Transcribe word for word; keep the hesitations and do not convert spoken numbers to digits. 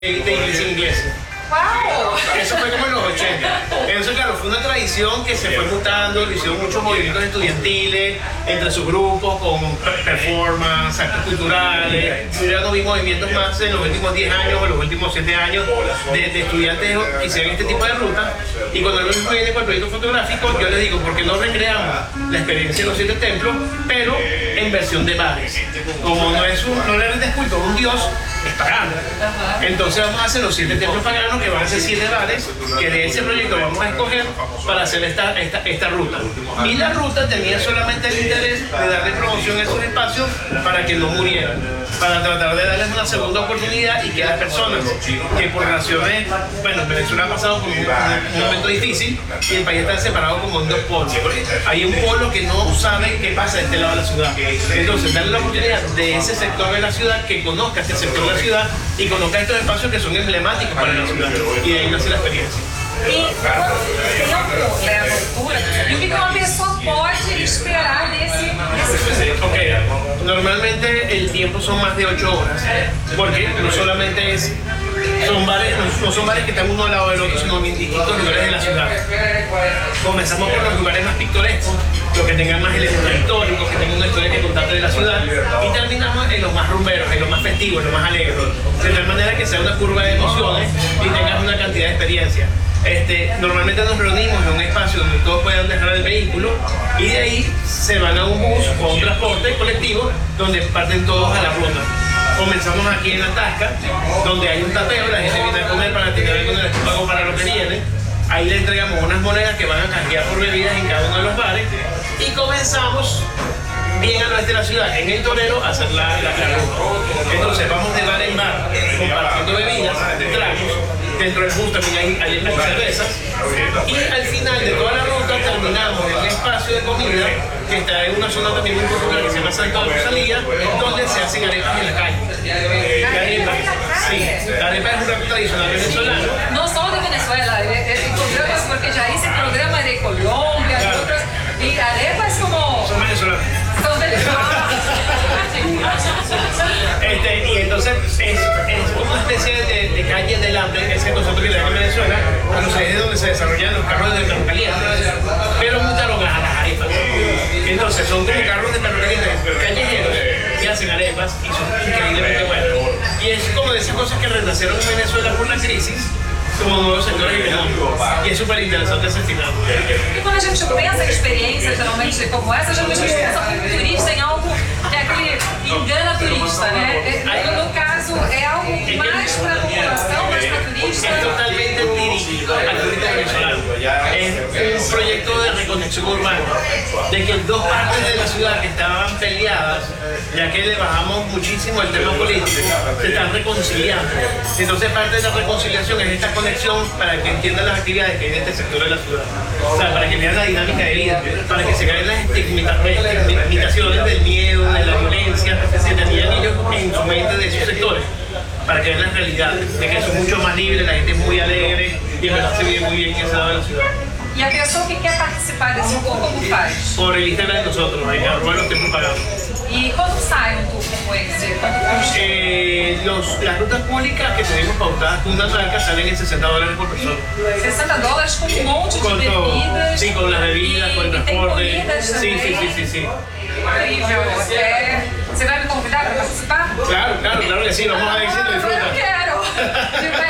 de iglesia inglesa. ¡Wow! Eso fue como en los ochenta. Entonces, claro, fue una tradición que se fue mutando, lo hicieron muchos movimientos estudiantiles entre sus grupos, con performance, actos culturales. Ya no vi movimientos más en los últimos diez años o en los últimos siete años de, de estudiantes que hicieron este tipo de ruta. Y cuando yo me viene con el proyecto fotográfico, yo les digo, ¿por qué no recreamos la experiencia de los siete templos, pero en versión de bares? Como no es un, no le rindes culto a un dios, es pagano. Entonces vamos a hacer los siete templos paganos, que van a ser siete bares, que de ese proyecto vamos a escoger para hacer esta, esta, esta ruta. Y la ruta tenía solamente el interés de darle promoción a esos espacios para que no murieran, para tratar de darles una segunda oportunidad y que las personas que por razones, bueno, Venezuela ha pasado por un, un momento difícil y el país está separado como en dos polos. Hay un polo que no sabe qué pasa de este lado de la ciudad. Entonces, darle la oportunidad de ese sector de la ciudad que conozca este sector de la ciudad y conozca estos espacios que son emblemáticos para la ciudad. Y de ahí nace la experiencia. E quanto tempo leva a cultura? E o que uma pessoa pode esperar desse, desse Ok, normalmente el tiempo son más de ocho horas, porque no solamente es, son bares, no, no son bares que están uno al lado del otro, sino en distintos lugares de la ciudad. Comenzamos por los lugares más pintorescos, los que tengan más elementos históricos, que tengan una historia que contarte de la ciudad, y terminamos en los más rumberos, en los más festivos, en los más alegres, de tal manera que sea una curva de emociones y tengas una cantidad de experiencia. Este, normalmente nos reunimos en un espacio donde todos puedan dejar el vehículo y de ahí se van a un bus o a un transporte colectivo donde parten todos a la ruta. Comenzamos aquí en la Tasca, donde hay un tapeo, la gente viene a comer para tener algo en el estómago para lo que viene. Ahí le entregamos unas monedas que van a canjear por bebidas en cada uno de los bares y comenzamos bien al oeste de la ciudad, en el Torero, a hacer la, la, la ruta. Entonces vamos de bar en bar compartiendo bebidas, tragos. Dentro del bus también hay, hay, hay cervezas y al final de toda la ruta terminamos en un espacio de comida que está en una zona también muy popular que se llama Santo de Rosalía, donde se hacen arepas en la calle. La arepa, sí, la arepa es un plato tradicional venezolano. Não só de Venezuela, tem programas, porque já hice programa de Colômbia, claro. De outras, e arepas como... Son venezolanos. Son venezolanos. Este, y entonces es, es una especie de, de calle del hambre, ese concepto que le dan en Venezuela, no sé, es de donde se desarrollan los carros de perro caliente, pero muy tarogas a las arepas. Entonces son como carros de perro caliente callejeros que hacen arepas y son increíblemente buenos. Y es como de esas cosas que renacieron en Venezuela por la crisis, como nuevos sectores económicos. E é super interessante esse final. E quando a gente pensa em experiência, geralmente como essa, geralmente a gente pensa como turista em algo que é aquele engana turista, né? No caso, é algo mais para a população, mais para turista. Es totalmente dirigido al turista venezolano. Es un proyecto de reconexión urbana, de que dos partes de la ciudad que estaban peleadas, ya que le bajamos muchísimo el tema político, se están reconciliando. Entonces parte de la reconciliación es esta conexión para que entiendan las actividades que hay en este sector de la ciudad. O sea, para que vean la dinámica de vida, para que se caigan las estigmatizaciones del miedo, de la violencia que tenían ellos en su mente de esos sectores, para que vean la realidad, de que son mucho más libres, la gente es muy alegre y en verdad se vive muy bien en ese lado de la ciudad. E a pessoa que quer participar desse tour, como faz? Por el Instagram de nosotros, ahí arroba los templos pagados. E quando sai um tour como esse? Eh, los, las rutas públicas que tenemos pautadas con una marca salen en sesenta dólares por persona. sesenta dólares com um monte de con bebidas. Sí, con las bebidas, e, con el transporte. E tem comidas sí, também. sí, sí, sí, sí. Incrível. É, você vai me convidar para participar? Claro, claro, claro que sí, vamos a ver si lo Ah, disfrutas. eu quero!